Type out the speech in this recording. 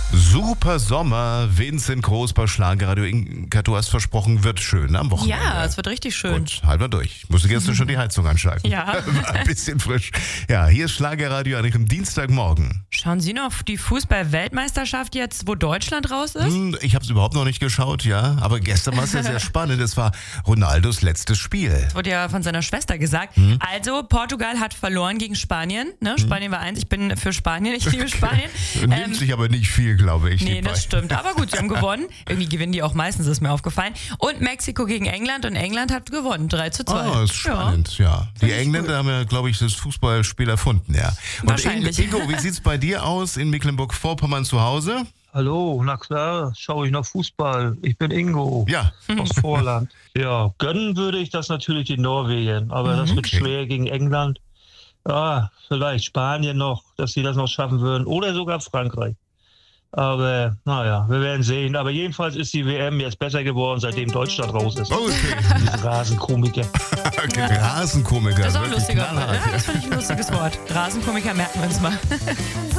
Super Sommer, Vincent Groß bei Schlagerradio. Inka, du hast versprochen, wird schön am Wochenende. Ja, es wird richtig schön. Und halb mal durch. Ich musste gestern schon die Heizung anschalten. Ja. War ein bisschen frisch. Ja, hier ist Schlagerradio an einem Dienstagmorgen. Schauen Sie noch die Fußball-Weltmeisterschaft jetzt, wo Deutschland raus ist? Ich habe es überhaupt noch nicht geschaut, ja. Aber gestern war es ja sehr spannend. Es war Ronaldos letztes Spiel. Das wurde ja von seiner Schwester gesagt. Also, Portugal hat verloren gegen Spanien. Ne? Spanien war 1. Ich bin für Spanien, ich liebe Spanien. Nimmt sich aber nicht viel, glaube ich. Nee, das stimmt. Aber gut, sie haben gewonnen. Irgendwie gewinnen die auch meistens, ist mir aufgefallen. Und Mexiko gegen England und England hat gewonnen, 3:2. Ah, ist spannend, ja. Die Engländer haben ja, glaube ich, das Fußballspiel erfunden, ja. Und Wahrscheinlich. Ingo, wie sieht's bei dir aus in Mecklenburg-Vorpommern zu Hause? Hallo, na klar, schaue ich noch Fußball. Ich bin Ingo Ja. aus Vorland. Ja, gönnen würde ich das natürlich den Norwegen, aber das wird Okay. schwer gegen England. Ja, vielleicht Spanien noch, dass sie das noch schaffen würden oder sogar Frankreich. Aber naja, wir werden sehen. Aber jedenfalls ist die WM jetzt besser geworden, seitdem Deutschland raus ist. Okay. Diese Rasenkomiker. Rasenkomiker. Das ist auch ein wirklich lustiger knallhart, Wort. Ja, das finde ich ein lustiges Wort. Rasenkomiker merken wir uns mal.